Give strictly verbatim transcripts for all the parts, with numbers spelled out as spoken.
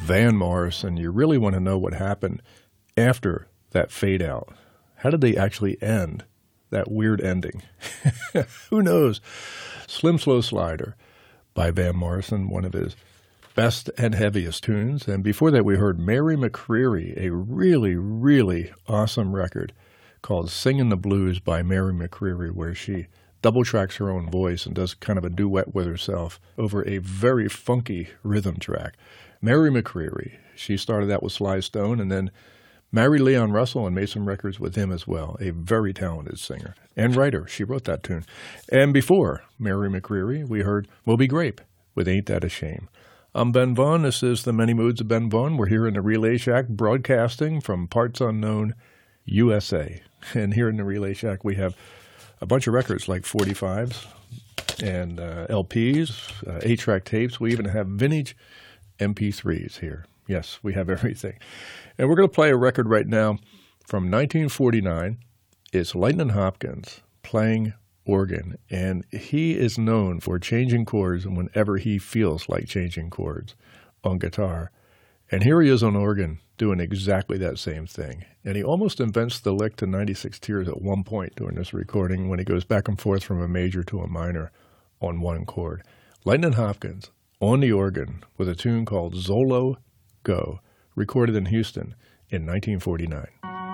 Van Morrison, you really want to know what happened after that fade out. How did they actually end that weird ending? Who knows? Slim Slow Slider by Van Morrison, one of his best and heaviest tunes. And before that, we heard Mary McCreary, a really, really awesome record called Singin' the Blues by Mary McCreary, where she double tracks her own voice and does kind of a duet with herself over a very funky rhythm track. Mary McCreary, she started out with Sly Stone and then married Leon Russell and made some records with him as well. A very talented singer and writer. She wrote that tune. And before Mary McCreary, we heard Moby Grape with Ain't That a Shame. I'm Ben Vaughn. This is The Many Moods of Ben Vaughn. We're here in the Relay Shack broadcasting from Parts Unknown, U S A. And here in the Relay Shack, we have a bunch of records like forty-fives and uh, L Ps, uh, eight-track tapes. We even have vintage M P threes here. Yes, we have everything. And we're going to play a record right now from nineteen forty-nine. It's Lightnin' Hopkins playing organ, and he is known for changing chords whenever he feels like changing chords on guitar. And here he is on organ doing exactly that same thing. And he almost invents the lick to ninety-six Tears at one point during this recording when he goes back and forth from a major to a minor on one chord. Lightnin' Hopkins on the organ with a tune called Zolo Go, recorded in Houston in nineteen forty-nine.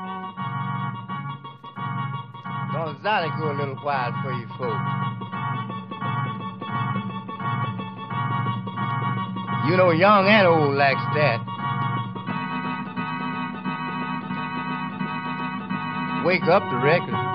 Gonna Zolly go a little while for you folks. You know, young and old likes that. Wake up the record